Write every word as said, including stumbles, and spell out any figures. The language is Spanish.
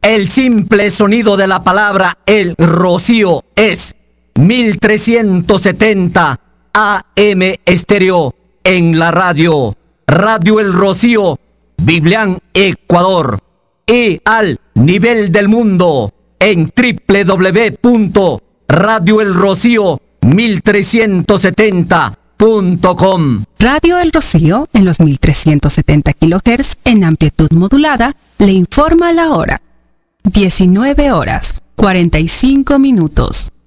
El simple sonido de la palabra El Rocío es mil trescientos setenta A M Estéreo en la radio. Radio El Rocío, Biblián, Ecuador. Y al nivel del mundo en doble u doble u doble u punto radio el rocío mil trescientos setenta punto com. Radio El Rocío, en los mil trescientos setenta kilohertz en amplitud modulada, le informa la hora. diecinueve horas, cuarenta y cinco minutos.